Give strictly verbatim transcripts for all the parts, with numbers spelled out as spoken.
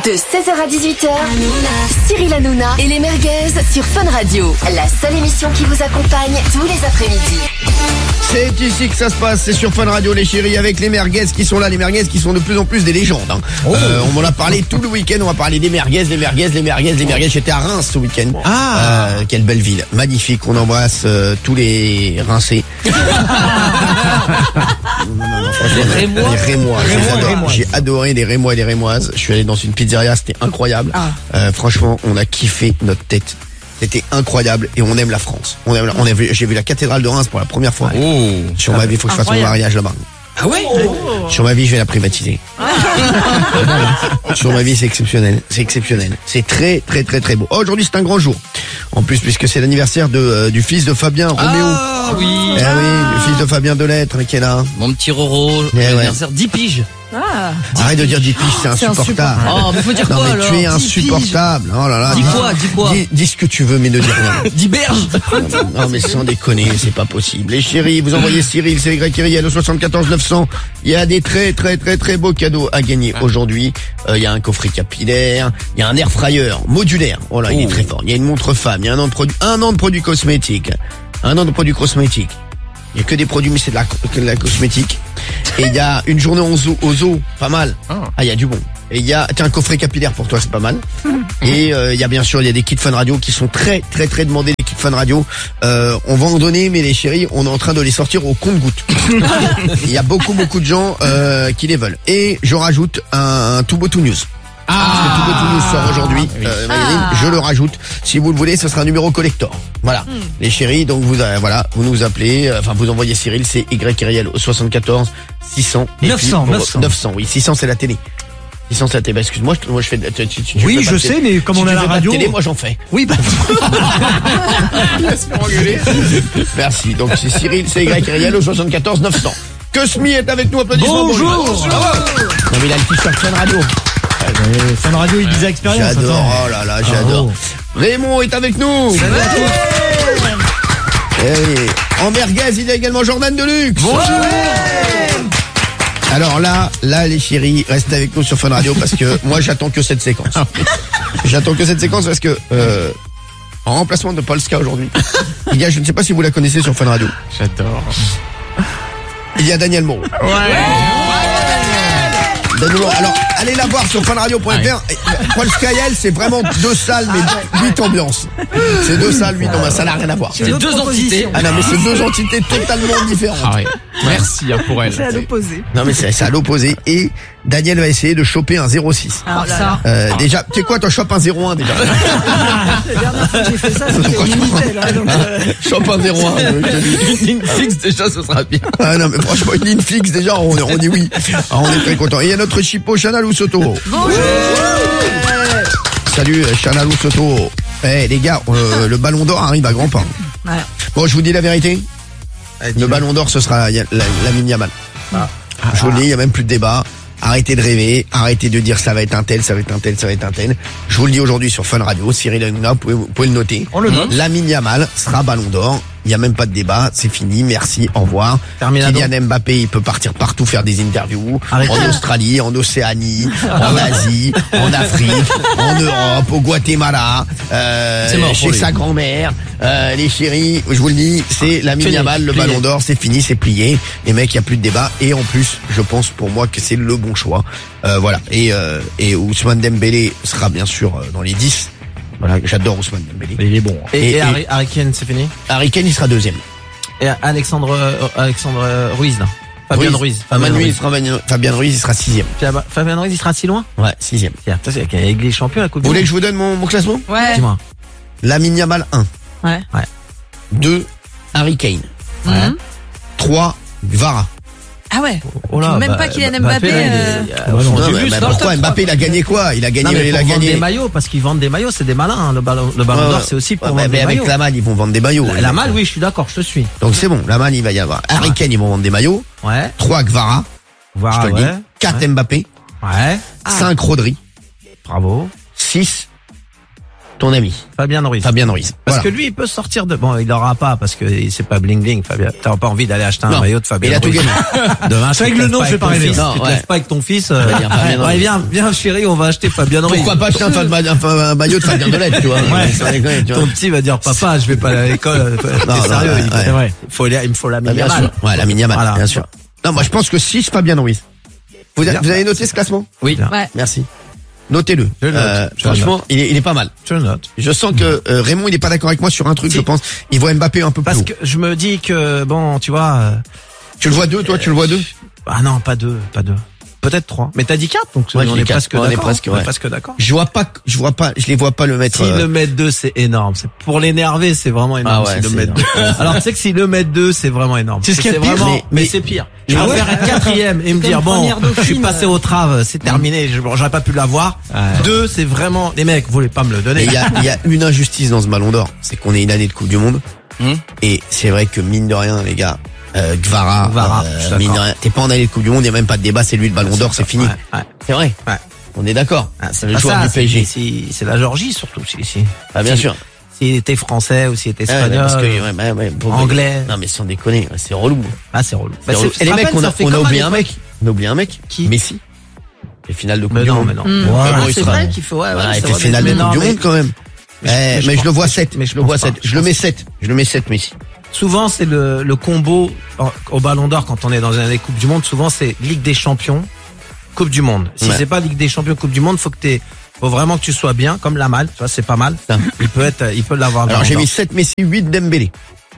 De seize heures à dix-huit heures, Cyril Hanouna et les merguez sur Fun Radio. La seule émission qui vous accompagne tous les après-midi. C'est ici que ça se passe, c'est sur Fun Radio les chéris, avec les merguez qui sont là, les merguez qui sont de plus en plus des légendes. Hein. Oh. Euh, on m'en a parlé tout le week-end, on va parler des merguez, les merguez, les merguez, les merguez. J'étais à Reims ce week-end. Ah, euh, quelle belle ville, magnifique. On embrasse euh, tous les Rincés. non, non, non, non, les Rémois. Les Rémois. J'ai adoré les Rémois et les Rémoises. Je suis allé dans une pizzeria, c'était incroyable. Ah. Euh, franchement, on a kiffé notre tête. C'était incroyable et on aime la France. On aime, la, on a vu, j'ai vu la cathédrale de Reims pour la première fois. Oh. Sur ma vie, il faut que je fasse mon mariage là-bas. Ah ouais? Oh. Sur ma vie, je vais la privatiser. Ah. Sur ma vie, c'est exceptionnel. C'est exceptionnel. C'est très, très, très, très beau. Oh, aujourd'hui, c'est un grand jour. En plus, puisque c'est l'anniversaire de euh, du fils de Fabien, Roméo. Ah oui. Eh oui, le fils de Fabien Delettre qui est là. Mon petit Roro. Eh l'anniversaire ouais. dix piges. Ah. Arrête de dire dix piges, c'est insupportable. Oh, mais faut dire non, quoi mais alors? Tu es insupportable. Oh là là. Dis quoi, dis quoi? Dis, dis ce que tu veux, mais ne dis rien. Dis berge. Non, mais sans déconner, c'est pas possible. Les chéris, vous envoyez Cyril, c'est Y Kyriel au soixante-quatorze neuf cents. Il y a des très, très, très, très beaux cadeaux à gagner aujourd'hui. Euh, il y a un coffret capillaire, il y a un air fryer modulaire. Oh là, oh. Il est très fort. Il y a une montre femme, il y a un an de produits, un an de produits cosmétiques. Un an de produits cosmétiques. Il y a que des produits, mais c'est de la, que de la cosmétique. Et il y a une journée aux zoo, aux zoo, pas mal. Ah, il y a du bon. Et il y a, tiens, un coffret capillaire pour toi, c'est pas mal. Et euh, il y a bien sûr, il y a des kits Fun Radio qui sont très, très, très demandés. Les kits Fun Radio, euh, on va en donner, mais les chéris, on est en train de les sortir au compte-gouttes. Il y a beaucoup, beaucoup de gens euh, qui les veulent. Et je rajoute un, un tout beau tout news. Ah, parce que tout beau tout news sort aujourd'hui, oui. euh, ah. Je le rajoute. Si vous le voulez, ce sera un numéro collector. Voilà, hmm. Les chéris, donc vous, euh, voilà, vous nous appelez, euh, enfin vous envoyez Cyril, c'est Y Kyriel au soixante-quatorze six cents. neuf cents, puis, neuf cents. neuf cents, oui, six cents c'est la télé. six cents c'est la télé. Bah, excuse-moi, je, moi je fais. Tu, tu, tu oui, je sais, mais comme si on a la radio. Télé, moi j'en fais. Oui, bah. Laisse-moi engueuler. Merci. Donc c'est Cyril, c'est Y Kyriel au soixante-quatorze neuf cents. Cosmi est avec nous, applaudissements. Bonjour. Bonjour. Non mais il a le t-shirt Fun Radio. Fun Radio, il disait expérience. J'adore, attends. oh là là, j'adore. Oh. Raymond est avec nous. Salut à tous. Et en merguez, il y a également Jordan Deluxe. Bonjour. Alors là, là les chéris, restez avec nous sur Fun Radio parce que moi j'attends que cette séquence. J'attends que cette séquence parce que euh, en remplacement de Polska aujourd'hui, il y a, je ne sais pas si vous la connaissez sur Fun Radio. J'adore. Il y a Daniel Moreau. Ouais. Daniel Moreau. Alors, allez la voir sur funradio point f r. Polska et elle, c'est vraiment deux salles, mais huit ambiances. C'est deux salles, huit ambiances. Ça n'a rien à voir. C'est deux entités. Ah non, mais c'est deux entités totalement différentes. Ah ouais. Merci hein, pour elle. C'est à l'opposé. Non, mais c'est, c'est à l'opposé. Et Daniel va essayer de choper un zéro six. Alors ça. Euh, déjà, tu sais quoi, toi, chope un zéro un déjà. La dernière fois que j'ai fait ça, c'était au Minitel. Hein, donc, euh... Chope un zéro un. Une ligne fixe, déjà, ce sera bien. Ah non, mais franchement, une ligne fixe, déjà, on, on dit oui. Ah, on est très content. Et il y a notre chippo, Chana Loussoto. Bonjour. Ouais. Salut, Chana Loussoto. Eh, hey, les gars, euh, le ballon d'or arrive à grands pas. Ouais. Bon, je vous dis la vérité. Le ballon d'or, ce sera la, la, la Lamine Yamal. Ah. Je vous le dis, il n'y a même plus de débat. Arrêtez de rêver, arrêtez de dire ça va être un tel, ça va être un tel, ça va être un tel. Je vous le dis aujourd'hui sur Fun Radio, Cyril Hanouna, vous pouvez, vous pouvez le noter. On le note. Lamine Yamal sera ballon d'or. Il n'y a même pas de débat, c'est fini, merci, au revoir. Terminado. Kylian Mbappé, il peut partir partout faire des interviews. Arrêtez. En Australie, en Océanie, en Asie, en Afrique, en Europe, au Guatemala, euh, mort chez sa grand-mère. Euh, les chéris, je vous le dis, c'est Lamine Fini, Yamal, le plié. ballon d'or, c'est fini, c'est plié. Les mecs, il n'y a plus de débat. Et en plus, je pense pour moi que c'est le bon choix. Euh, voilà. Et, euh, et Ousmane Dembélé sera bien sûr dans les dix. Voilà, j'adore Ousmane Dembélé. Il est bon. Et, et, Et- et Harry, Harry Kane, c'est fini? Harry Kane, il sera deuxième. Et Alexandre, euh, Alexandre Ruiz, là. Fabien Ruiz. Fabien Ruiz, Fabien, Fabien Ruiz, il sera sixième. Fabien Fabien Ruiz, il sera si loin? Ouais, sixième. Tiens, ça, c'est avec les champions, la Coupe Vous du voulez Monde. que je vous donne mon, mon classement? Ouais. Dis-moi. Lamine Yamal, un. Ouais. deux. Harry Kane. Mhm. trois. Vara. Ah ouais. Oh là, Même bah, pas Kylian bah, Mbappé, Mbappé, euh, il est- bah, au non, fond Non, du mais, bus, mais dans le pourquoi top Mbappé, il a gagné quoi? Il a gagné, Non, mais il a pour vendre gagné. des maillots, parce qu'ils vendent des maillots, c'est des malins, hein. Le ballon, le ballon Ouais, d'or, c'est aussi pour ouais, vendre mais des avec maillots. la manne, ils vont vendre des maillots. La, la malle, oui, je suis d'accord, je te suis. Donc c'est bon, la manne, il va y avoir. Harry Kane, ils vont vendre des maillots. Ouais. trois. Gvara. Voilà, Je te le ouais. dis. quatre. Mbappé. Ouais. cinq. Rodri. Bravo. six. Ton ami. Fabien Ruiz. Fabien Ruiz. Parce Voilà. que lui, il peut sortir de, bon, il l'aura pas parce que c'est pas bling bling, Fabien. T'as pas envie d'aller acheter un Non. maillot de Fabien Il a tout Ruiz. gagné. Demain, C'est tu vrai te que le lèves nom pas fait avec pas ton rêver. fils, Non, tu te ouais. lèves pas avec ton fils. euh, va dire Fabien ouais, Ruiz. viens, viens chérie, on va acheter Fabien Ruiz. Pourquoi pas acheter un, fa- un, un maillot de Fabien Delette, tu vois. Ouais. Sans déconner, tu vois. Ton petit va dire, papa, je vais pas aller à l'école. T'es Non, non, sérieux? ouais, il, ouais. C'est vrai. il faut, il me faut la Ah, bien minimale. sûr. Ouais, la Yamal, Voilà. bien sûr. Non, moi je pense que six Fabien Ruiz. Vous, a- Bien. vous avez noté ce classement? Oui. Ouais. Merci. Notez-le. Je le note, Euh, je le franchement, il est, il est pas mal. Je le note. Je sens que euh, Raymond, il est pas d'accord avec moi sur un truc, Si. je pense. Il voit Mbappé un peu plus Parce haut. que je me dis que, bon, tu vois, euh, Tu le vois deux, toi, tu le vois deux? ah non, pas deux, pas deux. Peut-être trois. Mais t'as dit quatre, donc Ouais, je on dis est quatre. presque Ouais, on est d'accord. presque, On est ouais. presque d'accord. Je vois pas, je vois pas, je les vois pas le mettre. S'il euh, le met deux, c'est énorme. C'est pour l'énerver, c'est vraiment énorme. Ah ouais, s'il le c'est met énorme. deux. Alors tu sais que s'il le met deux, c'est vraiment énorme. C'est ce qui est pire, vraiment, mais- mais, mais- c'est pire. Je Ah préfère ouais être quatrième et me Comme dire bon, première dauphine, je suis passé au trave, c'est terminé. je- bon, J'aurais pas pu l'avoir. Deux, c'est vraiment les mecs, vous voulez pas me le Et donner. il y a, il y a une injustice dans ce Ballon d'Or, c'est qu'on est une année de Coupe du Monde. Hum. Et c'est vrai que mine de rien, les gars, euh, Gvara, Gvara, euh, je suis d'accord. mine de rien, t'es pas en année de Coupe du Monde, il y a même pas de débat, c'est lui le Ballon d'Or, c'est fini. Ouais, ouais. C'est vrai. Ouais. On est d'accord. Ah, c'est c'est le pas joueur ça, du P S G. c'est- C'est c'est la Géorgie surtout. Si, si. Ah, bien Si- sûr. S'il était français ou s'il était Ah, ouais, espagnol. parce que, ouais, ouais, ouais, pour- anglais. Non, mais sans déconner, ouais, c'est relou. Ah, c'est relou. C'est Bah, relou. c'est- Et les tu te mecs, rappelles, on a, ça fait on a comme à oublié un l'époque. mec. On a oublié un mec. Qui Messi. Les finales de Coupe Mais du non, Monde. mais non. Mmh. Ouais, bon, il c'est sera vrai bon. qu'il faut, ouais, Voilà, ouais, il c'est fait vrai, finale mais de non, Coupe du mais- Monde quand même. Mais je- Eh, mais je mais je le pense- vois sept. mais Je je le vois pense sept. pas. Je le mets sept. Je le mets sept, Messi. Souvent, c'est le, le combo en- au Ballon d'Or quand on est dans une année Coupe du Monde. Souvent, c'est Ligue des Champions, Coupe du Monde. Si Ouais. c'est pas Ligue des Champions, Coupe du Monde, faut que t'aies, faut vraiment que tu sois bien, comme la malle. Tu vois, c'est pas mal. Ça. Il peut être, il peut l'avoir. le Alors Ballon j'ai d'Or. mis sept Messi, huit Dembélé.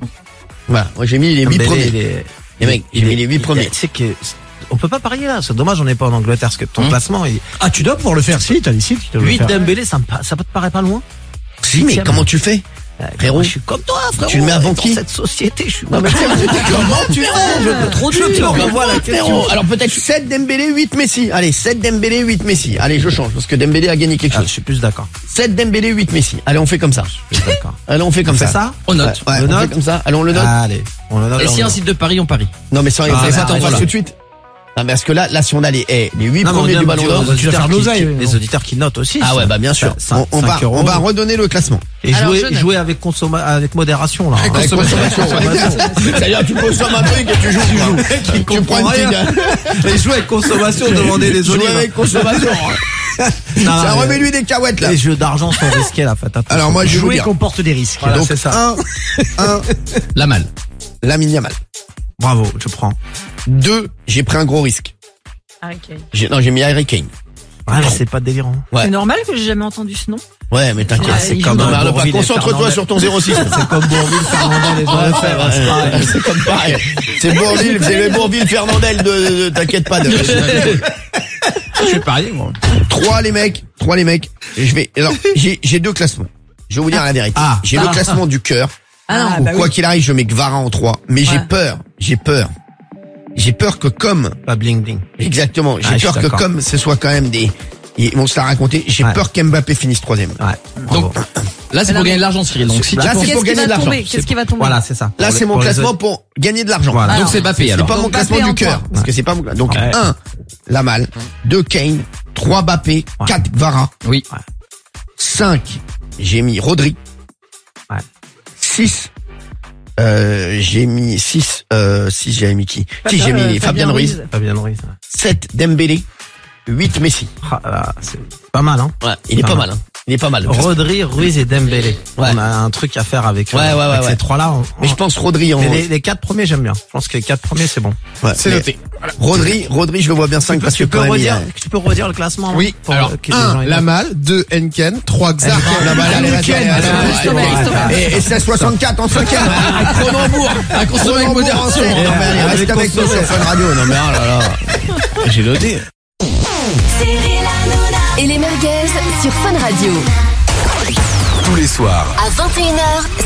Voilà. Moi j'ai mis les huit Dembélé, premiers. il est- Les mecs, j'ai il mis est- les huit il- premiers. Tu sais que on peut pas parier là. C'est dommage, on n'est pas en Angleterre parce que ton Hum. classement, il... Ah, tu dois pouvoir le faire si, t'as dit si, tu dois le huit faire. Dembélé, ça me, pa- ça te paraît pas loin? Si, mais Huitième. comment tu fais? Euh, Frérot, moi, je suis comme toi, frérot. tu le mets avant Dans qui cette société, je suis. Non, mais comment tu fais? Je- trop dur. Je te Frérot. renvoie la question. Alors peut-être sept Dembélé, huit Messi. Allez, sept Dembélé, huit Messi. Allez, je change parce que Dembélé a gagné quelque Ah, je chose. suis plus d'accord. sept Dembélé, huit Messi. Allez, on fait comme ça. Je suis d'accord. Allez, on fait comme On fait ça. ça? On note. Ouais, On on note fait comme ça. Allez, on le note. Allez, on le note. Et on si le un note. site de Paris, on parie. Non, mais ça, Ah, il faut mais pas attends, qu'on fasse voilà. tout de suite. Non, mais parce que là, là, si on a les, eh, les huit Non, mais on premiers dit du aux Ballon d'Or. auditeurs tu vas faire qui- de l'oseille, qui- oui, Les non. auditeurs qui notent aussi. Ah ça. ouais, bah bien sûr. Cinq- On, on va, cinq euros. on va redonner le classement. Et Alors, jouer, je note. jouer avec consomma, avec modération, là. Avec consommation. C'est-à-dire, tu consommes un truc et tu joues. Tu joues. Tu prends une rien. petite. Et jouer avec consommation, demander des Jouer olives. avec consommation. Non, Ça mais remet-lui des cahuètes, là. Les jeux d'argent sont risqués, là, faites attention. Alors, moi, je vais vous Jouer dire. comporte des risques. Voilà, Donc, c'est ça. un, un, La malle. Lamine Yamal. Bravo, je prends. Deux, j'ai pris un gros risque. Ah, ok. J'ai, non, j'ai mis Harry Kane. Ouais, mais c'est pas délirant. Ouais. C'est normal que j'ai jamais entendu ce nom. Ouais, mais t'inquiète. Ouais, c'est il comme joue non, dans mais le pas. Bourvil et Concentre-toi Fernandel. sur ton zéro six. C'est comme Bourville, Fernandel et Ouais, Jean c'est Lefebvre, c'est pareil. c'est comme pareil. C'est Bourville, c'est le Bourville Fernandel de, de- de- t'inquiète pas de. Je vais parier, moi. Trois les mecs, trois les mecs. Et je vais, alors, j'ai, j'ai deux classements. Je vais vous dire la vérité. Ah. J'ai le classement du cœur. Ah, Où bah quoi oui. qu'il arrive, je mets Gvara en trois. Mais j'ai Ouais. peur, j'ai peur. J'ai peur que comme, Pas bling bling. exactement, j'ai Ah, je suis peur que d'accord. comme ce soit quand même des, ils vont se la raconter, j'ai Ouais. peur qu'Mbappé finisse troisième. Ouais. Bravo. Donc, là, c'est pour gagner de l'argent, Cyril. Donc, si tu Là, c'est Qu'est-ce pour qui gagner va de l'argent. tomber Qu'est-ce qui va tomber Voilà, c'est ça. Là, Pour c'est les- mon pour les classement autres. pour gagner de l'argent. Voilà. Donc, c'est Mbappé, C'est alors. pas mon Donc, classement Mbappé du en cœur, trois. parce que c'est pas mon classement. Donc, Ouais. un, Lamal, deux, Kane, trois, Mbappé, Ouais. quatre, Gvara, Oui. cinq, j'ai mis Rodri, Ouais. six, euh, j'ai mis six, euh, six, j'ai mis qui? Si, j'ai mis Fabien Ruiz, Fabien Ruiz. ouais. sept, Dembélé, huit, Messi. Ah, là, c'est pas mal, hein. Ouais, il est Ah. pas mal, hein. Il est pas mal. Rodri, Ruiz et Dembélé. Ouais. On a un truc à faire avec, euh, Ouais, ouais, ouais, avec ouais. ces trois-là. on- Mais je pense Rodri en, Mais les, les quatre premiers, j'aime bien. Je pense que les quatre premiers, c'est bon. ouais, C'est mais noté. Rodri, Rodri, je le vois bien cinq parce que tu peux quand même, il redire, a- tu peux redire le classement, non Oui, Pour, alors euh, que les gens un, aient- Lamal, deux, Henken, trois, Xhaka. La balle, allez, allez, allez, allez, allez, Stop, allez, stop. allez. Et, et c'est soixante-quatre en cinquième. Cronenbourg. À consommer avec modération. Non, mais allez, reste avec nous sur Fun Radio. Non, mais oh là là. J'ai noté. Et les merguez sur Fun Radio. Tous les soirs, À vingt et une heures,